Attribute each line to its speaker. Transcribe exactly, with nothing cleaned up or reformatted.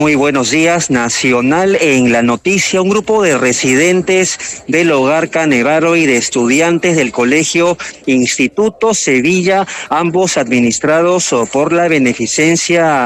Speaker 1: Muy buenos días, Nacional en la noticia. Un grupo de residentes del Hogar Canevaro y de estudiantes del Colegio Instituto Sevilla, ambos administrados por la Beneficencia